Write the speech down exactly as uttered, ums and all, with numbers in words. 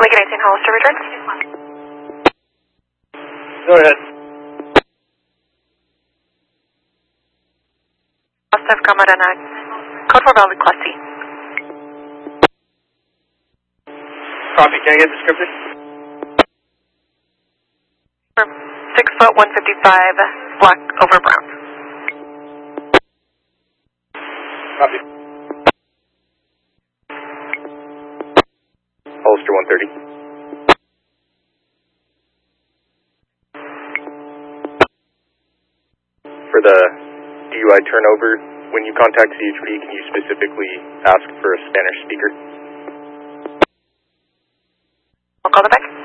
Lincoln eighteen Hollister return. Go ahead. Staff Camarana, code for Valley Class C. Copy, can I get description? Six foot, one fifty-five, black over brown. Copy. Hollister one thirty. For the D U I turnover, when you contact C H P, can you specifically ask for a Spanish speaker? I'll call them back.